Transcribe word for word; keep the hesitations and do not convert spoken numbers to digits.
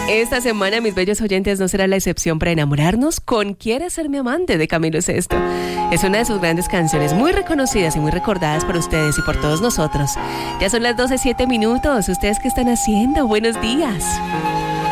Esta semana, mis bellos oyentes, no será la excepción para enamorarnos con ¿Quieres ser mi amante? De Camilo Sesto. Es una de sus grandes canciones, muy reconocidas y muy recordadas por ustedes y por todos nosotros. Ya son las doce siete minutos. ¿Ustedes qué están haciendo? Buenos días.